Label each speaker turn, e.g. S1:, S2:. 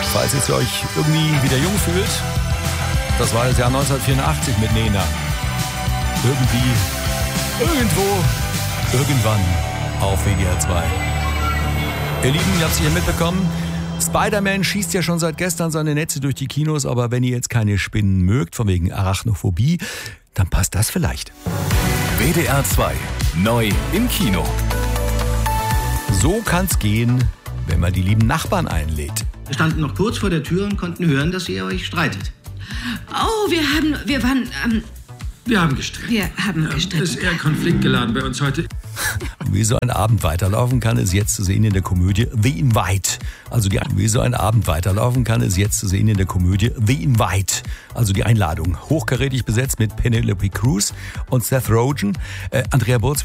S1: Falls ihr euch irgendwie wieder jung fühlt, das war das Jahr 1984 mit Nena. Irgendwie, irgendwo, irgendwann auf WDR 2. Ihr Lieben, ihr habt es sicher mitbekommen, Spider-Man schießt ja schon seit gestern seine Netze durch die Kinos, aber wenn ihr jetzt keine Spinnen mögt, von wegen Arachnophobie, dann passt das vielleicht.
S2: WDR 2, neu im Kino.
S1: So kann's gehen, wenn man die lieben Nachbarn einlädt.
S3: Wir standen noch kurz vor der Tür und konnten hören, dass ihr euch streitet.
S4: Oh, wir haben gestritten.
S5: Ist eher konfliktgeladen bei uns heute.
S1: Wie so ein Abend weiterlaufen kann, ist jetzt zu sehen in der Komödie The Invite. Wie so ein Abend weiterlaufen kann, ist jetzt zu sehen in der Komödie The Invite. Also die Einladung. Hochkarätig besetzt mit Penelope Cruz und Seth Rogen. Andrea Burz